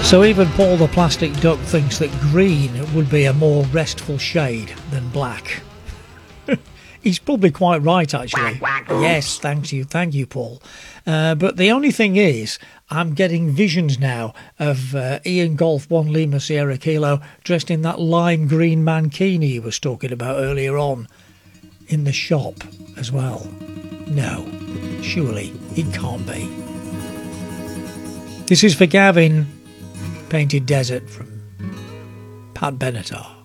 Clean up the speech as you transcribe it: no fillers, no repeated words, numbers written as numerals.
So even Paul the Plastic Duck thinks that green would be a more restful shade than black. He's probably quite right, actually. Yes, thank you, Paul. But the only thing is, I'm getting visions now of Ian Golf 1 Lima Sierra Kilo dressed in that lime green mankini he was talking about earlier on, in the shop as well. No, surely it can't be. This is for Gavin, Painted Desert from Pat Benatar.